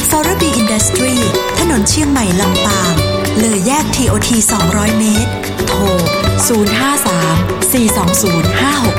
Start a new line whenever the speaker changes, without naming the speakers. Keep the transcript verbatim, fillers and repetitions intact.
ซอร์บีอินดัสทรีถนนเชียงใหม่ลำปางเลยแยก ที โอ ที สองร้อยเมตรโทรศูนย์ ห้า สาม สี่ สอง ศูนย์ ห้า หก